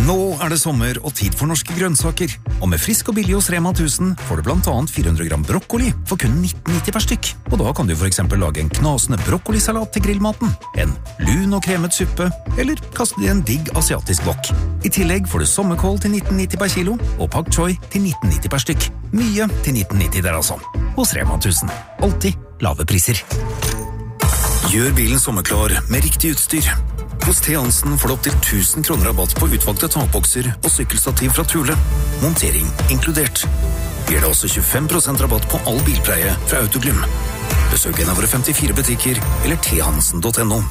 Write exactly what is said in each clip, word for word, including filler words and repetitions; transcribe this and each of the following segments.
Nå er det sommer og tid for norske grønnsaker. Og med frisk og billig hos Rema tusen får du blant annet fire hundre gram brokkoli for kun nitten nitti per stykk. Og da kan du for eksempel lage en knasende brokkolisalat til grillmaten, en lun og kremet suppe, eller kaste det i en digg asiatisk wok. I tillegg får du sommerkål til nitten nitti per kilo, og pak choi til nitten nitti per stykk. Mye til nitten nitti der altså. Hos Rema tusen. Alltid lave priser. Gjør bilen sommerklar med riktig utstyr. Hos T. Hansen får du opp til tusen kroner rabatt på utvalgte takbokser og sykkelstativ fra Thule. Montering inkludert. Vi gir deg også tjuefem prosent rabatt på all bilpleie fra Autoglym. Besøk en av våre femtifire butikker eller t hansen punktum no.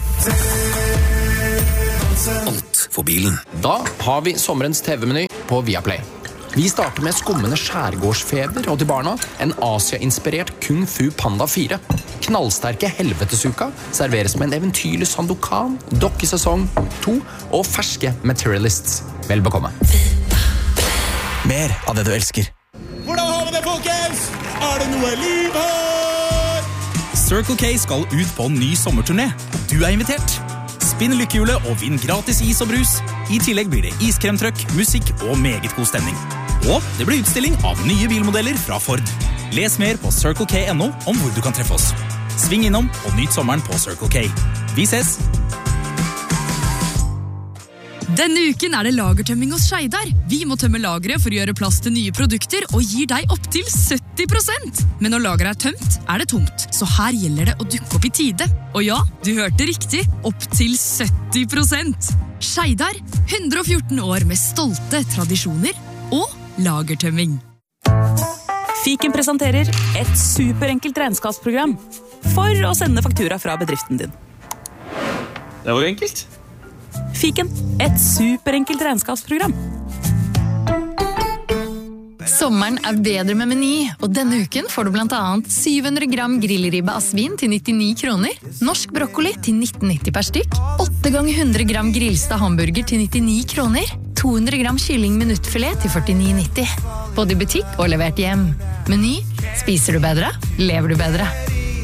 Alt for bilen. Da har vi sommerens T V-meny på Viaplay. Vi starter med skummende skjærgårdsfeber og til barna en Asia-inspirert Kung Fu Panda fire. Knallsterke helvetesuka serveres med en eventyrlig Sandokan, dokkesesong to og ferske Materialists. Vel bekomme. Mer av det du elsker. Hvordan har vi det, folkens? Er det noe liv her? Circle K skal ut på en ny sommerturné. Du er invitert. Spinn lykkehjulet og vinn gratis is og brus. I tillegg blir det iskremtrøkk, musikk og meget god stemning. Og det blir utstilling av nye bilmodeller fra Ford. Les mer på circle k punktum no om hvor du kan treffe oss. Sving innom og nyt sommeren på Circle K. Vi ses! Denne uken er det lagertømming hos Skeidar. Vi må tømme lageret for å gjøre plass til nye produkter og gir deg opp til sytti prosent. Men når lageret er tømt, er det tomt. Så her gjelder det å dukke opp i tide. Og ja, du hørte riktig. Opp til sytti prosent. Skeidar, hundre og fjorten år med stolte tradisjoner og lagertømming. Fiken presenterer et superenkelt regnskapsprogram for å sende faktura fra bedriften din. Det var enkelt. Fiken, et superenkelt regnskapsprogram. Sommeren er bedre med Meny, og denne uken får du blant annet syv hundre gram grillribbe av svin til nittini kroner, norsk brokkoli til nitten nitti per stykk, åtte ganger hundre gram grillstad hamburger til nittini kroner, to hundre gram kylling minuttfilet til førtini nitti. Både i butikk og levert hjem. Meny, spiser du bedre, lever du bedre.